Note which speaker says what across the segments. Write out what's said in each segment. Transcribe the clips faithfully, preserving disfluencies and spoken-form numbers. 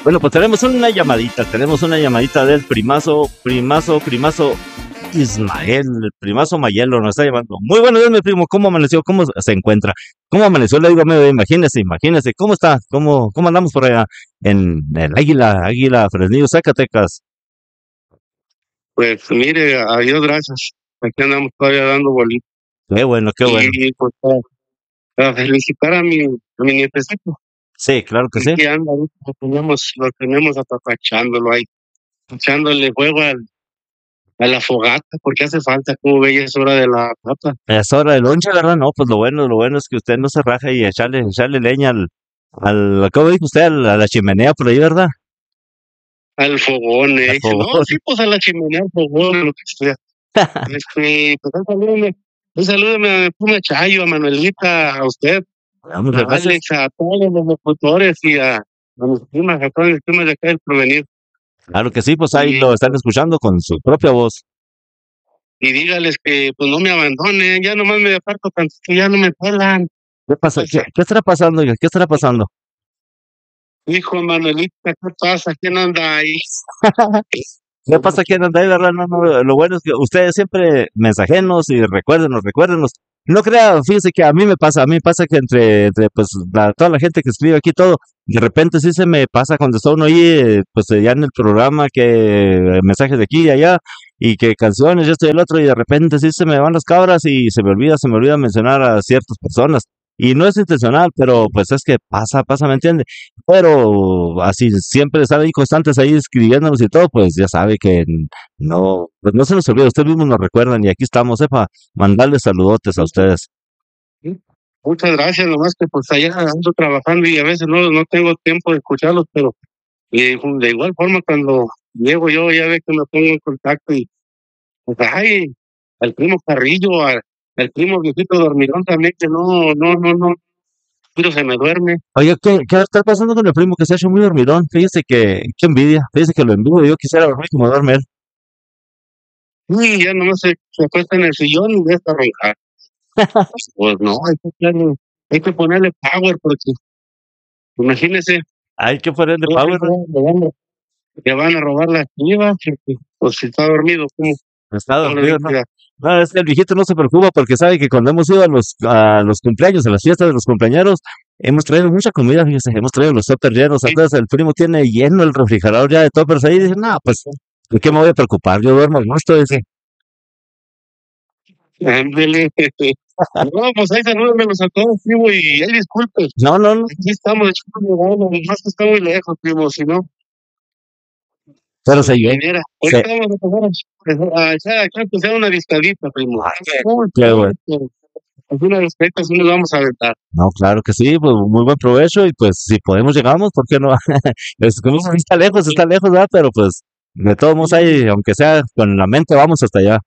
Speaker 1: Bueno, pues tenemos una llamadita, tenemos una llamadita del primazo, primazo, primazo Ismael, el primazo Mayelo nos está llamando. Muy buenos días, mi primo, ¿cómo amaneció? ¿Cómo se encuentra? ¿Cómo amaneció? Le digo, amigo, imagínese, imagínese, ¿cómo está? ¿Cómo, cómo andamos por allá en el Águila, Águila, Fresnillo, Zacatecas?
Speaker 2: Pues mire, a Dios gracias. Aquí andamos todavía dando bolitas.
Speaker 1: Qué bueno, qué bueno.
Speaker 2: Y pues para, para felicitar a mi, a mi nietecito.
Speaker 1: Sí, claro que sí.
Speaker 2: Aquí anda, ahorita lo tenemos, lo tenemos apapachándolo ahí, echándole fuego al, a la fogata, porque hace falta, como ve, ya es hora de la papa,
Speaker 1: Es hora de lonche, ¿verdad? No, pues lo bueno, lo bueno es que usted no se raja y echarle, echarle leña al, al, ¿cómo dijo usted? Al- A la chimenea por ahí, ¿verdad?
Speaker 2: al fogón,
Speaker 1: Al
Speaker 2: eh. Dice, no,
Speaker 1: fogón.
Speaker 2: sí, pues a la chimenea, al fogón, lo que sea. Este, pues salúdeme, pues salúdeme a Puma Chayo, a Manuelita, a usted,
Speaker 1: Ah, muchas
Speaker 2: a
Speaker 1: gracias.
Speaker 2: Alex, a todos los locutores y a, a mis primas, a todas mis primas de acá del Provenir.
Speaker 1: Claro que sí, pues ahí
Speaker 2: Y,
Speaker 1: lo están escuchando con su propia voz.
Speaker 2: y dígales que pues no me abandonen, ya nomás me aparto tanto que ya no me pelan.
Speaker 1: ¿Qué pasa? ¿Qué, qué estará pasando, oiga? ¿Qué estará pasando?
Speaker 2: Hijo Manuelita, ¿qué pasa? ¿Quién anda ahí?
Speaker 1: ¿Qué pasa aquí en Andai, verdad? No, no, lo bueno es que ustedes siempre mensajenos y recuérdenos, recuérdenos. No crea, fíjese que a mí me pasa, a mí me pasa que entre, entre pues la- toda la gente que escribe aquí todo, de repente sí se me pasa cuando está uno ahí, eh, pues eh, ya en el programa, que eh, mensajes de aquí y allá, y que canciones, y esto y el otro, y de repente sí se me van las cabras y se me olvida, se me olvida mencionar a ciertas personas. Y no es intencional, pero pues es que pasa, pasa, ¿me entiende? Pero así siempre estar ahí constantes ahí escribiéndonos y todo, pues ya sabe que no, pues no se nos olvida, ustedes mismos nos recuerdan y aquí estamos, eh, para mandarles saludotes a ustedes.
Speaker 2: Sí. Muchas gracias, nomás que pues allá ando trabajando y a veces no, no tengo tiempo de escucharlos, pero y de igual forma cuando llego yo ya ve que me pongo en contacto y pues ay, al primo Carrillo, al, al primo viejito dormilón también que no, no, no, no, pero se me duerme.
Speaker 1: Oye, ¿qué, qué está pasando con el primo que se ha hecho muy dormidón? Fíjese que, qué envidia, fíjese que lo envidio, yo quisiera dormir como duerme él.
Speaker 2: Y ya nomás se, se acuesta en el sillón y deja roncar. Pues no, hay que ponerle, hay que ponerle power porque imagínese,
Speaker 1: Hay que ponerle
Speaker 2: no sé,
Speaker 1: power, ¿no?
Speaker 2: le van a le van a robar las chivas, y, pues si está dormido, ¿cómo,
Speaker 1: Está
Speaker 2: cómo le
Speaker 1: dormido,
Speaker 2: digo?
Speaker 1: ¿no? No, es que el viejito no se preocupa porque sabe que cuando hemos ido a los, a los cumpleaños, a las fiestas de los cumpleañeros, hemos traído mucha comida, fíjese, hemos traído los toppers llenos,
Speaker 2: Sí,
Speaker 1: entonces el primo tiene lleno el refrigerador ya de toppers ahí, y dice, no, pues, ¿de qué me voy a preocupar? Yo duermo a gusto, dice.
Speaker 2: ándele. No, pues ahí salúdenmelos a todos, primo, y ay, disculpe,
Speaker 1: No, no, no,
Speaker 2: aquí estamos echando ganas, más que está muy lejos, primo, si no,
Speaker 1: pero
Speaker 2: si
Speaker 1: se yo,
Speaker 2: viniera.
Speaker 1: se,
Speaker 2: Ahorita vamos a pasar a echar acá, pues sea una viscadita, primo.
Speaker 1: ay,
Speaker 2: Uy,
Speaker 1: qué bueno.
Speaker 2: pues una viscadita sí nos vamos a aventar.
Speaker 1: No, claro que sí, pues muy buen provecho y pues si podemos llegamos, ¿por qué no? Es como dice, está lejos, está lejos, ¿verdad? Pero pues de todos modos ahí, aunque sea con la mente, vamos hasta allá.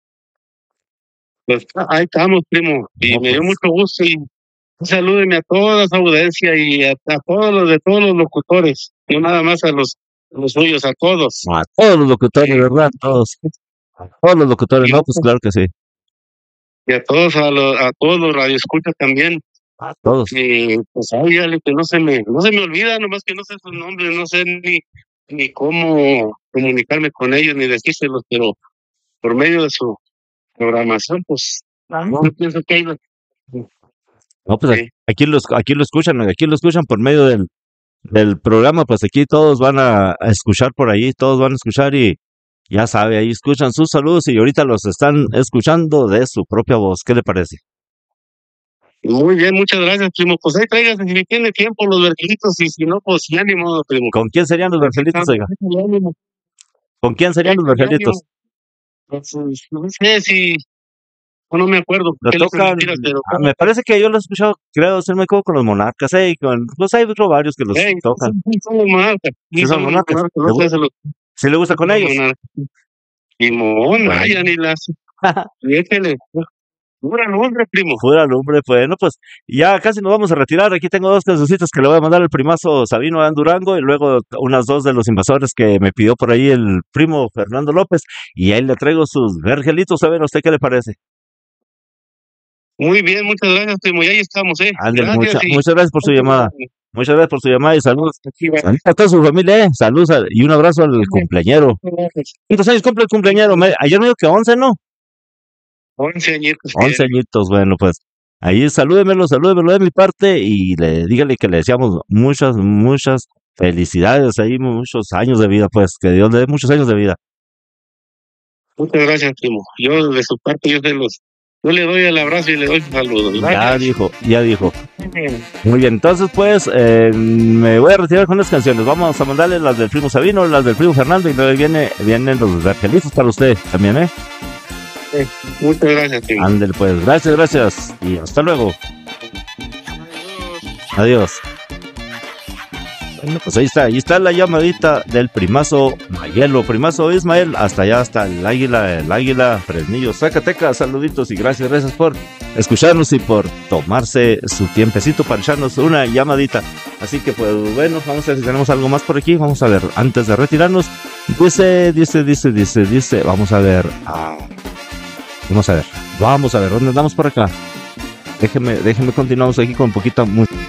Speaker 2: Pues ahí estamos, primo, y
Speaker 1: No,
Speaker 2: me dio
Speaker 1: pues
Speaker 2: mucho gusto y salúdenme a toda esa audiencia y a, a todos los de todos los locutores, no nada más a los, a los suyos, a todos.
Speaker 1: a todos los locutores,
Speaker 2: Eh,
Speaker 1: ¿verdad? Todos, a todos los locutores,
Speaker 2: y,
Speaker 1: no, pues claro que sí,
Speaker 2: y a todos, a, los a todos los radioescuchas también.
Speaker 1: a todos.
Speaker 2: Y pues ay, dale, que no se me, no se me olvida, nomás que no sé sus nombres, no sé ni, ni cómo comunicarme con ellos, ni decírselos, pero por medio de su programación, pues yo pienso que hay,
Speaker 1: No, pues
Speaker 2: eh,
Speaker 1: aquí los, aquí lo escuchan, aquí lo escuchan por medio del, del programa, pues aquí todos van a, a escuchar por ahí, todos van a escuchar y ya sabe, ahí escuchan sus saludos y ahorita los están escuchando de su propia voz. ¿Qué le parece?
Speaker 2: muy bien, muchas gracias, primo. Pues ahí traigas si tiene tiempo los vergelitos y si no, pues ya ni modo, primo.
Speaker 1: ¿Con quién serían los
Speaker 2: Aquí
Speaker 1: vergelitos,
Speaker 2: estamos,
Speaker 1: oiga?
Speaker 2: échale ánimo,
Speaker 1: ¿Con quién serían los
Speaker 2: échale ánimo.
Speaker 1: vergelitos?
Speaker 2: Pues, no sé si, no, no me acuerdo
Speaker 1: Lo
Speaker 2: qué le
Speaker 1: tocan,
Speaker 2: mentira, pero
Speaker 1: ah, me parece que yo lo he escuchado, creo, si no me equivoco, con los monarcas, eh, y con, pues hay otros varios que los
Speaker 2: hey, sí,
Speaker 1: tocan.
Speaker 2: sí, somos monarcas,
Speaker 1: Sí
Speaker 2: sí,
Speaker 1: son
Speaker 2: somos
Speaker 1: monarcas.
Speaker 2: monarcas,
Speaker 1: ¿Le
Speaker 2: no
Speaker 1: gu-
Speaker 2: sé, se los
Speaker 1: ¿Sí le gusta con
Speaker 2: somos
Speaker 1: ellos?
Speaker 2: monarcas. Simón, ay, ya
Speaker 1: Bueno,
Speaker 2: ni las, y échale, pura nombre, primo.
Speaker 1: fuera lumbre, pues, no, pues, ya casi nos vamos a retirar. Aquí tengo dos cancioncitas que le voy a mandar al primazo Sabino Adán Durango y luego unas dos de los invasores que me pidió por ahí el primo Fernando López. Y ahí le traigo sus vergelitos, a ver, ¿a usted qué le parece?
Speaker 2: Muy bien, muchas gracias, primo, y ahí estamos, eh.
Speaker 1: Ándale, mucha,
Speaker 2: Gracias y
Speaker 1: muchas gracias por su llamada. Muchas gracias por su llamada y saludos.
Speaker 2: Aquí va.
Speaker 1: Saludos a toda su familia, eh. Saludos a- y un abrazo al cumpleañero. ¿Cuántos años cumple el cumpleañero? Me- Ayer me dijo que once, ¿no?
Speaker 2: Once añitos
Speaker 1: once
Speaker 2: tiene.
Speaker 1: añitos, bueno, pues ahí salúdemelo, salúdemelo de mi parte y le dígale que le deseamos muchas, muchas felicidades, ahí muchos años de vida, pues, que Dios le dé muchos años de vida.
Speaker 2: Muchas gracias, primo. Yo de su parte, yo se los, yo le doy el abrazo y le doy saludos.
Speaker 1: Ya
Speaker 2: Gracias.
Speaker 1: dijo, ya dijo. Muy bien, entonces pues eh, me voy a retirar con las canciones. Vamos a mandarle las del primo Sabino, las del primo Fernando y luego viene, vienen los evangelitos para usted también, ¿eh?
Speaker 2: Muchas gracias, primo.
Speaker 1: Ándale pues, gracias, gracias y hasta luego. Adiós. Bueno, pues ahí está, ahí está la llamadita del primazo Mayelo, primazo Ismael, hasta allá, hasta el águila, el águila, Fresnillo, Zacatecas, saluditos y gracias, gracias por escucharnos y por tomarse su tiempecito para echarnos una llamadita. Así que pues bueno, vamos a ver si tenemos algo más por aquí, vamos a ver, antes de retirarnos, dice, dice, dice, dice, dice, vamos a ver, ah, vamos a ver, vamos a ver, ¿dónde andamos por acá? Déjeme, déjeme continuamos aquí con un poquito música.